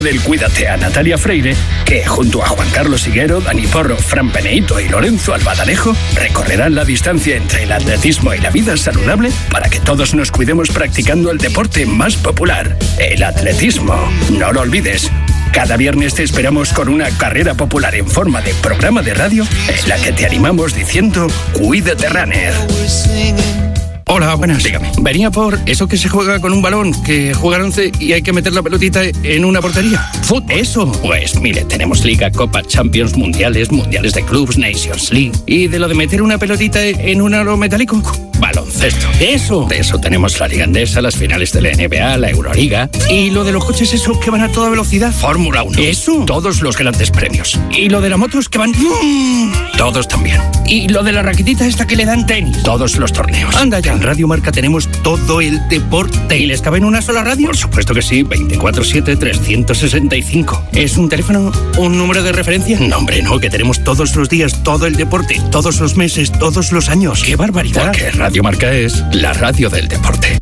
Del Cuídate a Natalia Freire, que junto a Juan Carlos Higuero, Dani Porro, Fran Peneito y Lorenzo Albadalejo recorrerán la distancia entre el atletismo y la vida saludable para que todos nos cuidemos practicando el deporte más popular, el atletismo. No lo olvides. Cada viernes te esperamos con una carrera popular en forma de programa de radio en la que te animamos diciendo Cuídate Runner. Hola, buenas. Dígame. Venía por eso que se juega con un balón, que juegan 11 y hay que meter la pelotita en una portería. ¿Fútbol? Eso. Pues mire, tenemos Liga, Copa, Champions, Mundiales, Mundiales de Clubs, Nations League. ¿Y de lo de meter una pelotita en un aro metálico? Baloncesto. Eso. De eso tenemos la Liga Endesa, las finales de la NBA, la Euroliga. ¿Y lo de los coches esos que van a toda velocidad? Fórmula 1. Eso. Todos los grandes premios. ¿Y lo de las motos que van? Todos también. ¿Y lo de la raquetita esta que le dan tenis? Todos los torneos. Anda ya. En Radio Marca tenemos todo el deporte. ¿Y les cabe en una sola radio? Por supuesto que sí. 24/7-365. ¿Es un teléfono? ¿Un número de referencia? No, hombre, no. Que tenemos todos los días todo el deporte. Todos los meses, todos los años. ¡Qué barbaridad! Porque Radio Marca es la radio del deporte.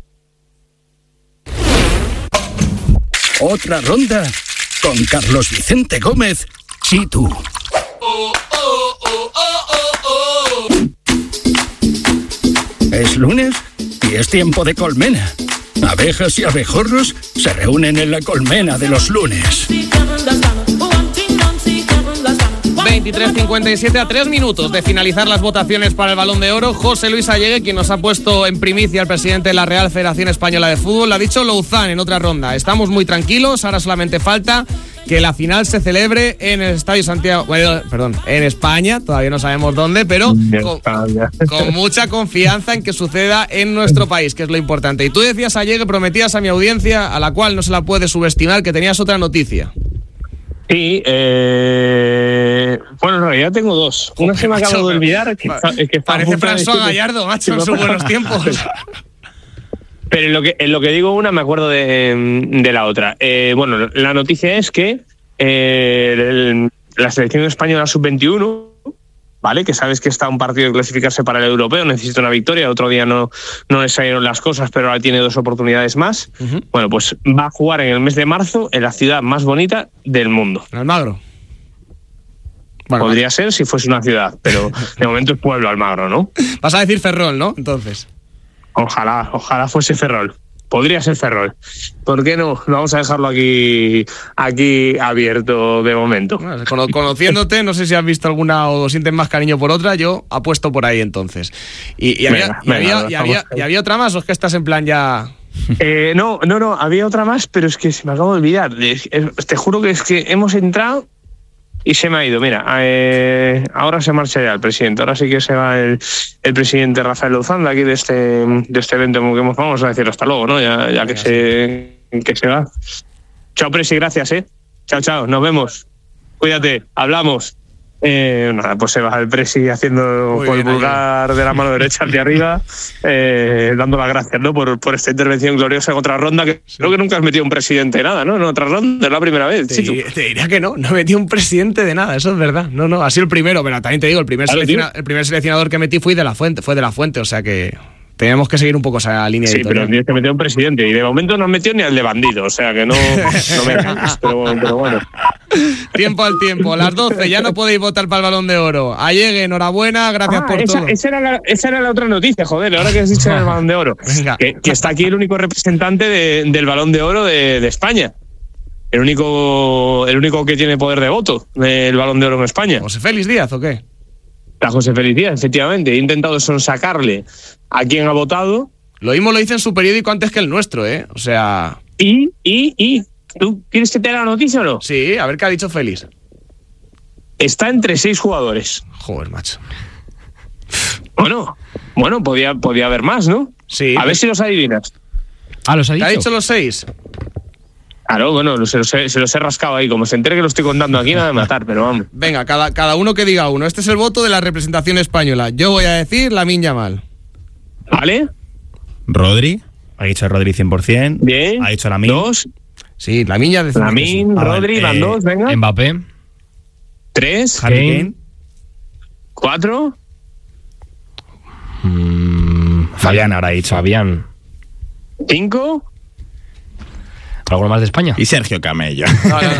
Otra ronda con Carlos Vicente Gómez, Chitu. Es lunes y es tiempo de colmena. Abejas y abejorros se reúnen en la colmena de los lunes. 23:57, a 3 minutos de finalizar las votaciones para el Balón de Oro. José Luis Allegue, quien nos ha puesto en primicia al presidente de la Real Federación Española de Fútbol, ha dicho Louzán en otra ronda. Estamos muy tranquilos, ahora solamente falta que la final se celebre en el Estadio Santiago, en España, todavía no sabemos dónde, pero con mucha confianza en que suceda en nuestro país, que es lo importante. Y tú decías ayer que prometías a mi audiencia, a la cual no se la puede subestimar, que tenías otra noticia. Sí, bueno, no, ya tengo dos. Una se me acabo de olvidar. Que parece François Gallardo, macho, en sus buenos tiempos. Pero en lo que digo una me acuerdo de la otra. Bueno, la noticia es que la selección española sub-21, ¿vale? Que sabes que está a un partido de clasificarse para el europeo, necesita una victoria, otro día no le salieron las cosas, pero ahora tiene 2 oportunidades más. Uh-huh. Bueno, pues va a jugar en el mes de marzo en la ciudad más bonita del mundo. Almagro. Bueno, podría ser si fuese una ciudad, pero de momento es pueblo Almagro, ¿no? Vas a decir Ferrol, ¿no? Entonces. Ojalá fuese Ferrol. Podría ser Ferrol. ¿Por qué no? Vamos a dejarlo aquí abierto de momento. Bueno, conociéndote, no sé si has visto alguna o sientes más cariño por otra. Yo apuesto por ahí entonces. ¿Y había otra más o es que estás en plan ya...? No, había otra más, pero es que se me acabo de olvidar. Te juro que es que hemos entrado y se me ha ido. Mira, ahora se marcha ya el presidente. Ahora sí que se va el presidente Rafael Louzán de aquí de este evento que vamos a decir hasta luego, ¿no? Ya que se va. Chao, presi, gracias, Chao, nos vemos. Cuídate, hablamos. Nada, pues se va el presi haciendo con el pulgar de la mano derecha hacia arriba, dando las gracias, ¿no? por esta intervención gloriosa en otra ronda, que creo que nunca has metido un presidente de nada, ¿no? En otra ronda, es la primera vez. Te diría que no he metido un presidente de nada, eso es verdad. No, ha sido el primero, pero también te digo, el primer seleccionador que metí fue de la Fuente, o sea que teníamos que seguir un poco esa línea editorial. Pero tienes que meter un presidente y de momento no has metido ni al de bandido, o sea que no me engañes, pero bueno. Tiempo al tiempo, las 12, ya no podéis votar para el Balón de Oro. Allegue, enhorabuena, gracias por todo. Esa era la otra noticia, joder, ahora que has dicho el Balón de Oro. Venga. Que está aquí el único representante del Balón de Oro de España. El único que tiene poder de voto del Balón de Oro en España. ¿José Félix Díaz o qué? La José Félix Díaz, efectivamente. He intentado sonsacarle a quien ha votado. Lo mismo lo hice en su periódico antes que el nuestro, o sea... ¿Y? ¿Tú quieres que te dé la noticia o no? Sí, a ver qué ha dicho Félix. Está entre 6 jugadores. Joder, macho. Bueno, podía haber más, ¿no? Sí. A ver si los adivinas. ¿Los ha dicho? ¿Te ha dicho los 6? Claro, bueno, se los he rascado ahí. Como se entere que lo estoy contando aquí, nada de matar, pero vamos. Venga, cada uno que diga uno. Este es el voto de la representación española. Yo voy a decir Lamine Yamal. ¿Vale? Rodri. Ha dicho Rodri 100%. Bien. Ha dicho Lamine. 2. Sí, Lamine ya decimos. Lamine, Rodri, van 2, venga. Mbappé. 3. Harry Kane. 4. Fabián habrá dicho. Fabián. 5. ¿Alguno más de España? Y Sergio Camello. No.